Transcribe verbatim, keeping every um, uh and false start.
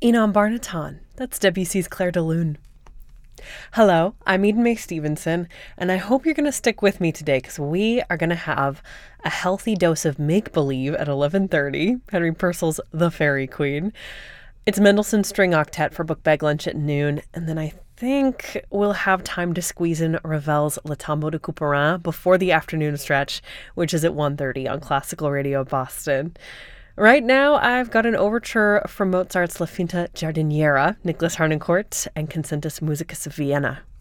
Enon Barnaton. That's Debussy's Clair de Lune. Hello, I'm Eden Mae Stevenson, and I hope you're going to stick with me today because we are going to have a healthy dose of make-believe at eleven thirty, Henry Purcell's The Fairy Queen. It's Mendelssohn's String Octet for Book Bag Lunch at noon, and then I think we'll have time to squeeze in Ravel's Le Tombeau de Couperin before the afternoon stretch, which is at one thirty on Classical Radio Boston. Right now, I've got an overture from Mozart's La Finta Giardiniera, Nicholas Harnoncourt, and Concentus Musicus of Vienna.